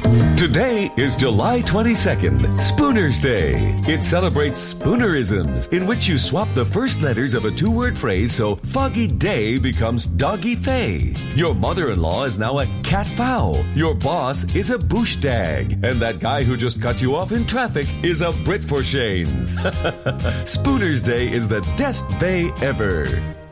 Today is July 22nd, Spooner's Day. It celebrates Spoonerisms, in which you swap the first letters of a two-word phrase so Foggy Day becomes Doggy Fay. Your mother-in-law is now a cat fowl. Your boss is a boosh dag. And that guy who just cut you off in traffic is a Brit for Shanes. Spooner's Day is the best day ever.